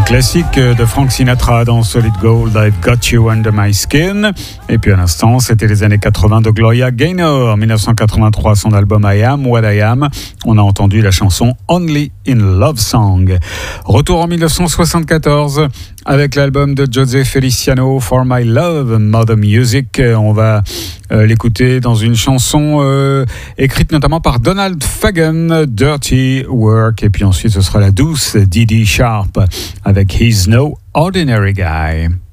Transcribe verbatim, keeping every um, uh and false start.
Classique de Frank Sinatra dans Solid Gold, I've Got You Under My Skin. Et puis à l'instant, c'était les années quatre-vingts de Gloria Gaynor, dix-neuf cent quatre-vingt-trois, son album I Am What I Am. On a entendu la chanson Only in Love Song. Retour en dix-neuf cent soixante-quatorze avec l'album de José Feliciano, For My Love, Mother Music. On va euh, l'écouter dans une chanson euh, écrite notamment par Donald Fagen, Dirty Work. Et puis ensuite, ce sera la douce Dee Dee Sharp avec He's No Ordinary Guy.